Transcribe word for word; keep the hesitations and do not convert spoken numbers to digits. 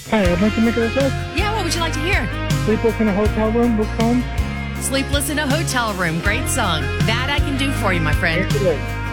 Hi, I'd like to make a request. Yeah, what would you like to hear? Sleepless in a Hotel Room, book home. Sleepless in a Hotel Room. Great song. That I can do for you, my friend. Thank you.